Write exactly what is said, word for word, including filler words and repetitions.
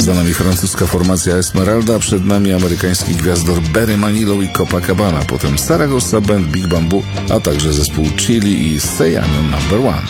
Za nami francuska formacja Esmeralda, przed nami amerykański gwiazdor Barry Manilow i Copacabana, potem Saragossa Band, Big Bamboo, a także zespół Chili i Stay Number One.